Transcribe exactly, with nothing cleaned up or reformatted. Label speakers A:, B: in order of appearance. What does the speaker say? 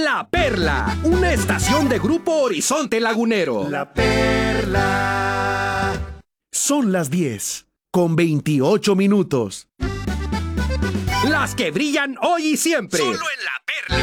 A: La Perla, una estación de Grupo Horizonte Lagunero.
B: La Perla.
C: Son las diez, con veintiocho minutos.
A: Las que brillan hoy y siempre.
D: Solo en La Perla.